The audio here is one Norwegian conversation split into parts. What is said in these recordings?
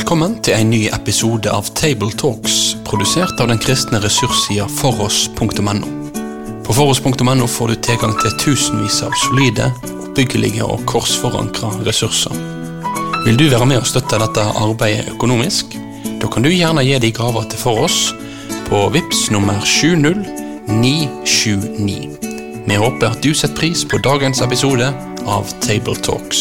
Velkommen til en ny episode av Table Talks, produsert av den kristne ressurssida foross.no. På foross.no får du tilgang til tusenvis av solide, oppbyggelige og korsforankra ressurser. Vil du være med og støtte dette arbeidet økonomisk? Da kan du gjerne gi de gaver til Foross på Vips nummer 70979. Vi håper at du setter pris på dagens episode av Table Talks.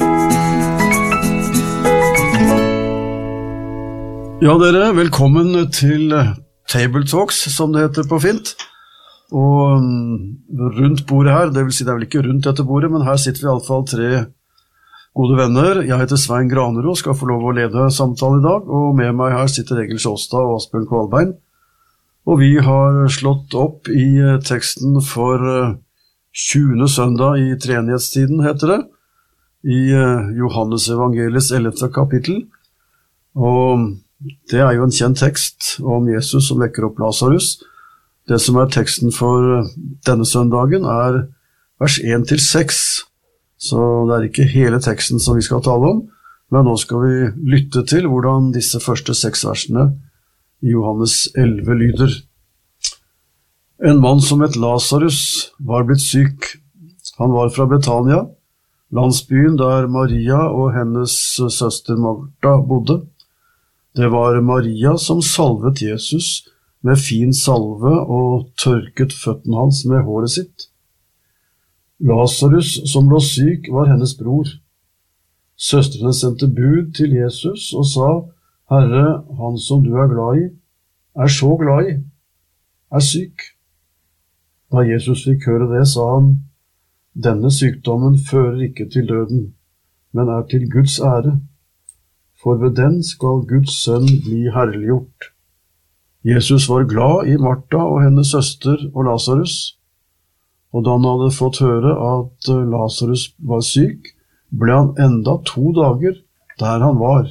Ja dere, velkommen til Table Talks, som det heter på fint. Og rundt bordet her, det vil si det vel ikke rundt dette bordet, men her sitter vi i alle fall 3 gode venner. Jeg heter Svein Granero, skal få lov å lede samtalen i dag, og med meg her sitter Egil Sjåstad og Asbjørn Kvalbein. Og vi har slått opp i teksten for 20. søndag i treenighetstiden, heter det, i Johannes evangeliets 11. kapittel. Og det er jo en kjent tekst om Jesus som vekker opp Lazarus. Det som er teksten for denne søndagen er vers 1-6, så det er ikke hele teksten som vi skal tale om, men nå skal vi lytte til hvordan disse første 6 versene i Johannes 11 lyder. En mann som het Lazarus var blitt syk. Han var fra Betania, landsbyen der Maria og hennes søster Martha bodde. Det var Maria som salvet Jesus med fin salve og tørket føttene hans med håret sitt. Lazarus som lå syk var hennes bror. Søstrene sendte bud til Jesus og sa, «Herre, han som du er glad i, er så glad i, er syk.» Da Jesus fikk høre det, sa han, «Denne sykdommen fører ikke til døden, men er til Guds ære. For ved den skal Guds sønn bli herliggjort.» Jesus var glad i Martha og hennes søster og Lazarus, og da han hadde fått høre at Lazarus var syk, ble han enda 2 dager der han var.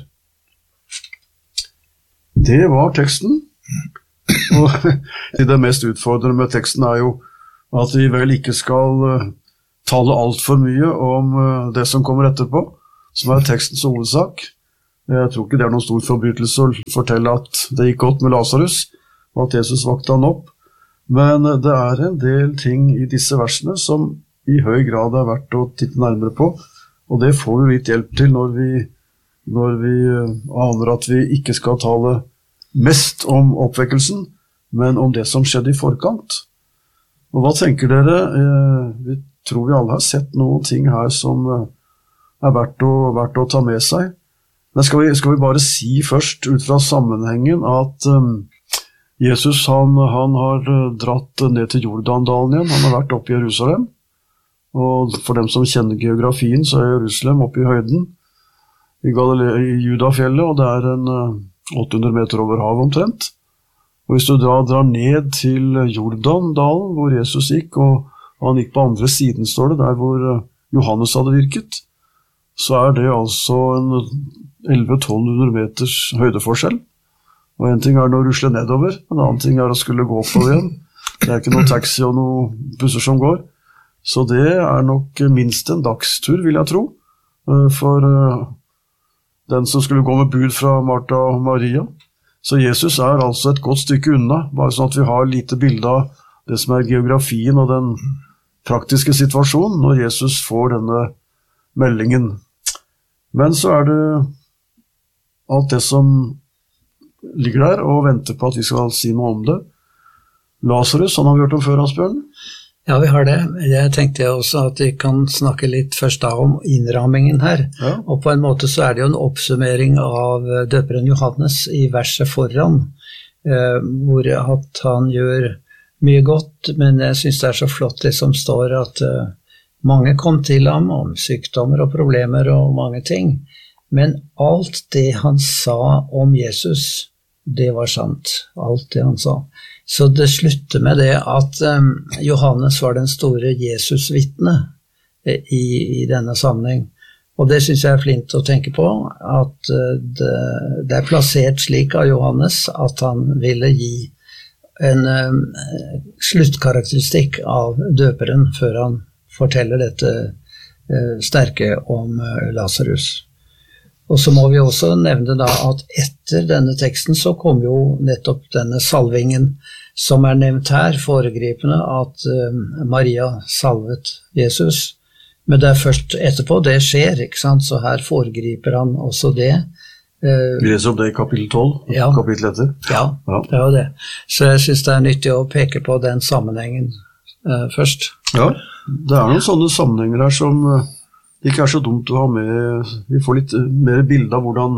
Det var teksten, og det mest utfordrende med teksten er jo at vi vel ikke skal tale alt for mye om det som kommer etterpå, som er tekstens hovedsak. Jeg tror ikke det er noen stor forbrytelse å fortelle at det gikk godt med Lazarus, og at Jesus vakte han opp. Men det er en del ting i disse versene som i høy grad er verdt å titte nærmere på, og det får vi litt hjelp til når vi aner at vi ikke skal tale mest om oppvekkelsen, men om det som skjedde i forkant. Og hva tenker dere? Vi tror vi alle har sett noen ting her som er verdt å ta med seg. Men skal vi bare si først ut fra sammenhengen at Jesus han har dratt ned til Jordandalen igjen, han har vært oppe i Jerusalem, og for dem som kjenner geografien så er Jerusalem oppe i høyden i Judafjellet, og det er en 800 meter over havet omtrent. Og hvis du drar ned til Jordandalen hvor Jesus gikk, og han gikk på andre siden, står det, der hvor Johannes hadde virket, så er det altså en 1100-1200 meters høydeforskjell. Og en ting er å rusle nedover, en annen ting er å skulle gå oppover igjen. Det er ikke noen taxi og noen busser som går. Så det er nok minst en dagstur, vil jeg tro, for den som skulle gå med bud fra Martha og Maria. Så Jesus er altså et godt stykke unna, bare sånn at vi har lite bilde av det som er geografien og den praktiske situasjonen når Jesus får denne meldingen. Men så er det alt det som ligger der og venter på at vi skal si noe om det. Lazarus, han har vi hørt om før, Asbjørn? Ja, vi har det. Jeg tenkte også at vi kan snakke litt først da om innrammingen her. Ja. Og på en måte så er det jo en oppsummering av døperen Johannes i verset foran, hvor at han gjør mye godt, men jeg synes det er så flott det som står at mange kom til ham om sykdommer og problemer og mange ting. Men alt det han sa om Jesus, det var sant. Alt det han sa. Så det slutter med det at Johannes var den store Jesus-vitne i denne sammenheng. Og det synes jeg er flint å tenke på, at det er plassert slik av Johannes at han ville gi en sluttkarakteristikk av døperen før han forteller dette sterke om Lazarus. Og så må vi også nevne da at etter denne teksten så kom jo nettopp denne salvingen som nevnt her, foregripende at Maria salvet Jesus. Men det først etterpå det skjer, ikke sant? Så her foregriper han også det. Vi leser om det i kapittel 12, ja, kapittel etter. Ja, det var det. Så jeg synes det nyttig å peke på den sammenhengen først. Ja, det noen sånne sammenhenger her som det ikke så dumt å ha med. Vi får litt mer bilde av hvordan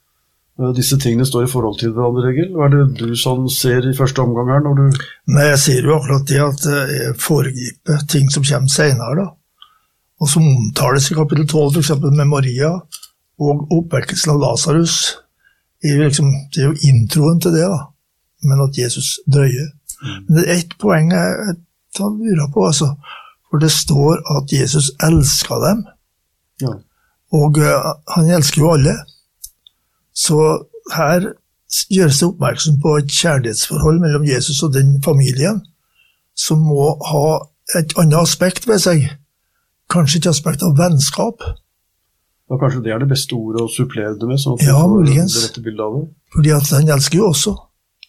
disse tingene står i forhold til hverandre, Egil. Hva det du sånn ser i første omgang her? Når du... Nei, jeg ser jo akkurat det at jeg foregriper ting som kommer senere da. Og som omtales i kapittel 12, for eksempel med Maria og oppvekkelsen av Lazarus. Det jo introen til det da, men at Jesus drøyer. Men det ett poeng jeg lurer på, altså, for det står at Jesus elsker dem. Ja. Og han elsker jo alle. Så her gjøres det oppmerksom på et kjærlighetsforhold mellom Jesus og den familien, som må ha et annet aspekt ved seg. Kanskje et aspekt av vennskap. Ja, kanskje det det beste ordet å supplere det med, sånn at ja, du får muligens. Det rette bildet av det. Fordi at han elsker jo også.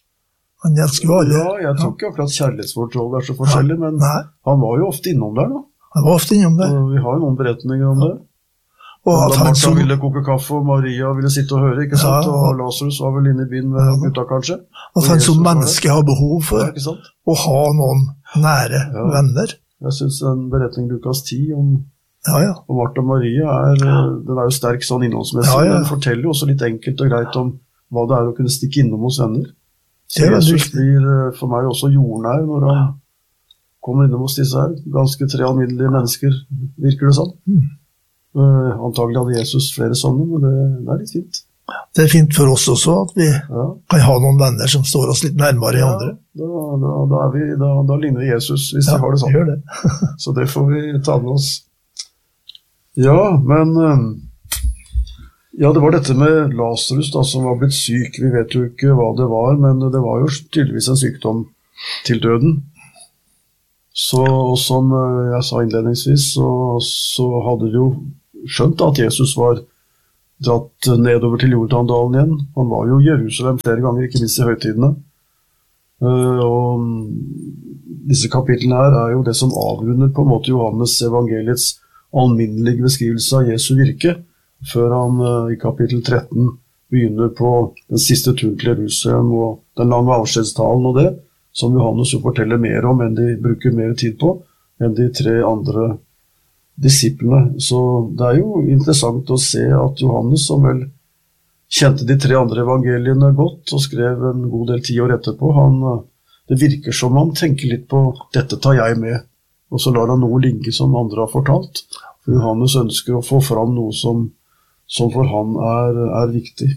Han elsker jo alle. Ja, jeg tror ikke akkurat kjærlighetsforhold så forskjellig, men han var jo ofte innom der da. Han var ofte innom der. Og vi har jo noen beretninger om det. Og da Martha ville koke kaffe, og Maria ville sitte og høre, ikke sant? Og Lazarus var vel inne i byen med gutta, kanskje. At han som menneske har behov for å ha noen nære venner. Jeg synes den beretningen Lukas 10 om Martha og Maria den jo sterk sånn innholdsmessig, men den forteller jo også litt enkelt og greit om hva det å kunne stikke innom hos venner. Så Jesus blir for meg også jordnær når han kommer innom hos disse her. Ganske 3 alminnelige mennesker, virker det sånn. Antagelig hadde Jesus flere sånne, men det litt fint. Det fint for oss også, at vi kan ha noen venner som står oss litt nærmere i andre. Da ligner vi Jesus, hvis vi har det sånn. Gjør det. Så det får vi ta med oss. Ja, men det var dette med Lazarus da, som var blitt syk. Vi vet jo ikke hva det var, men det var jo tydeligvis en sykdom til døden. Så som jeg sa innledningsvis, så hadde vi jo skjønt at Jesus var dratt nedover til Jordandalen igjen. Han var jo i Jerusalem flere ganger, ikke minst i høytidene. Og disse kapitlene her jo det som avrunder på en måte Johannes evangeliets alminnelige beskrivelse av Jesu virke, før han i kapittel 13 begynner på den siste turen til Jerusalem og den lange avskjedstalen og det, som Johannes jo forteller mer om enn de bruker mer tid på, enn de 3 andre disiplene. Så det jo interessant å se at Johannes, som vel kjente de 3 andre evangeliene godt, og skrev en god del 10 år etterpå, det virker som han tenker litt på «dette tar jeg med», og så lar han noe ligge som andre har fortalt. For Johannes ønsker å få fram noe som for han viktig.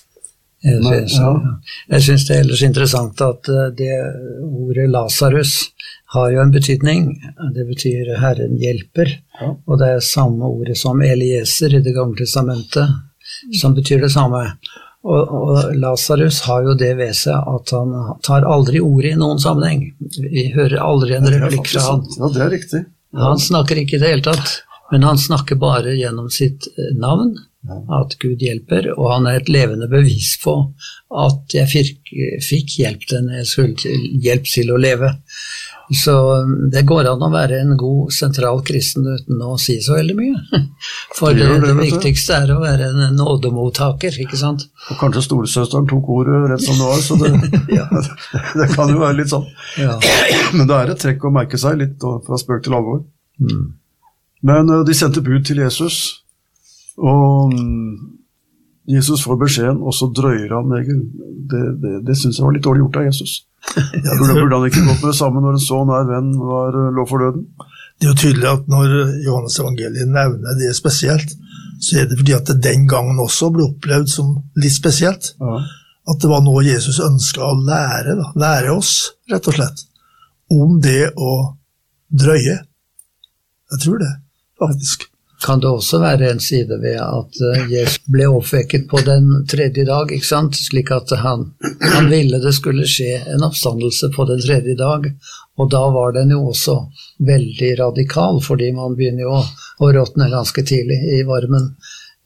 Jeg synes det ellers interessant at det ordet Lazarus har jo en betydning. Det betyr Herren hjelper, og det samme ordet som Eliezer i det gamle testamentet, som betyr det samme. Og Lazarus har jo det ved seg at han tar aldri ordet i noen sammenheng. Vi hører aldri en replikk fra han. Ja, det riktig. Han snakker ikke i det hele tatt, men han snakker bare gjennom sitt navn, at Gud hjelper, og han et levende bevis på at jeg fikk hjelp til å leve. Så det går an å være en god sentral kristen uten å si så veldig mye. For det viktigste å være en nådemottaker, ikke sant? Og kanskje storesøsteren tok ordet rett som det var, så det kan jo være litt sånn. Ja. Men det et trekk å merke seg litt fra spøk til alvor. Men de sendte bud til Jesus, og Jesus får beskjeden, og så drøyer han, Egil. Det synes jeg var litt dårlig gjort av Jesus. Burde han ikke gått med det samme når en så nær venn lå for døden? Det jo tydelig at når Johannes evangeliet nevner det spesielt, så det fordi at det den gangen også ble opplevd som litt spesielt. At det var noe Jesus ønsket å lære oss, rett og slett, om det å drøye. Jeg tror det, faktisk. Kan det også være en side ved at Jesus ble oppvekket på den 3. dag, ikke sant? Slik at han ville det skulle skje en oppstandelse på den 3. dag, og da var den jo også veldig radikal, fordi man begynner jo å råtne ganske tidlig i varmen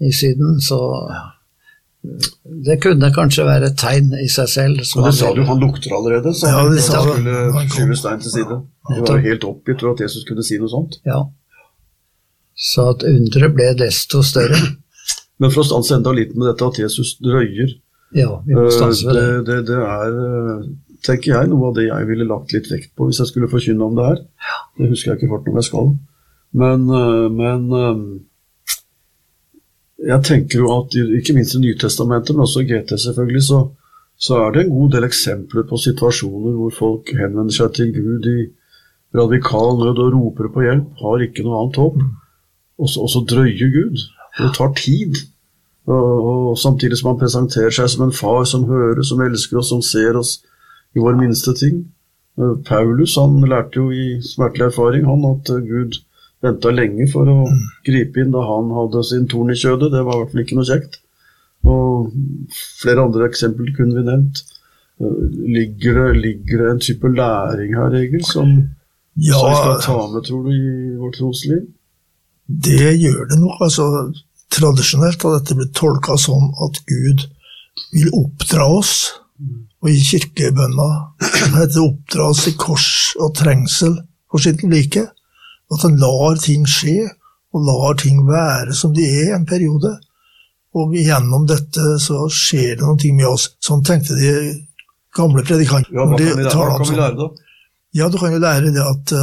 i Syden, så det kunne kanskje være et tegn i seg selv. Og det sa du, han lukter allerede, så han skulle skyve stein til side. Det var helt oppgitt for at Jesus kunne si noe sånt. Ja, så at undret ble desto større. Men for å stanse enda litt med dette at Jesus drøyer, ja, vi må stanse ved det. Det tenker jeg, noe av det jeg ville lagt litt vekt på hvis jeg skulle forkynne om det her. Det husker jeg ikke fort når jeg skal. Men jeg tenker jo at ikke minst i Nytestamentet, men også i GT selvfølgelig, så det en god del eksempler på situasjoner hvor folk henvender seg til Gud i radikal nød og roper på hjelp, har ikke noe annet håp, og så drøyer Gud. Det tar tid, og samtidig som han presenterer seg som en far som hører, som elsker oss, som ser oss i vår minste ting. Paulus, han lærte jo i smertelig erfaring at Gud ventet lenge for å gripe inn da han hadde sin torn i kjødet. Det var i hvert fall ikke noe kjekt. Og flere andre eksempler kunne vi nevnt. Ligger det en type læring her, Egil, som vi skal ta med, tror du, i vårt trosliv? Det gjør det nok. Altså, tradisjonelt har dette blitt tolket sånn at Gud vil oppdra oss, og i kirkebønna heter det oppdra oss i kors og trengsel for sitt like. At han lar ting skje, og lar ting være som de er i en periode. Og gjennom dette så skjer det noen ting med oss. Sånn tenkte de gamle predikanter. Ja, hva kan vi lære da? Ja, du kan jo lære det at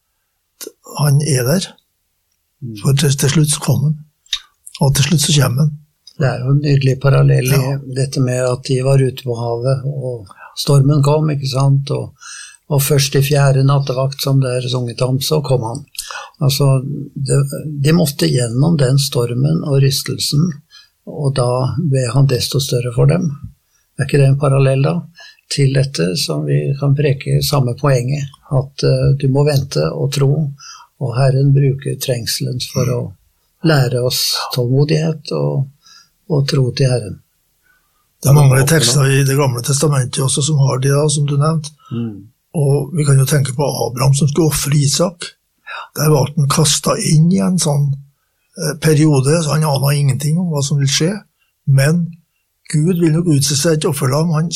han er der. For til slutt så kommer han. Og til slutt så kommer han. Det jo en nydelig parallell i dette med at de var ute på havet, og stormen kom, ikke sant? Og først i 4. nattevakt, som der sunget om, så kom han. Altså, de måtte gjennom den stormen og rystelsen, og da ble han desto større for dem. Ikke det en parallell da? Til dette som vi kan preke samme poenget, at du må vente og tro, og Herren bruker trengselen for å lære oss tålmodighet og tro til Herren. Det mange tekster i Det gamle testamentet også som har de da, som du nevnte. Og vi kan jo tenke på Abraham som skulle offre Isak. Der var han kastet inn i en sånn periode, så han aner ingenting om hva som vil skje. Men Gud vil nok utse seg et offerlam. Han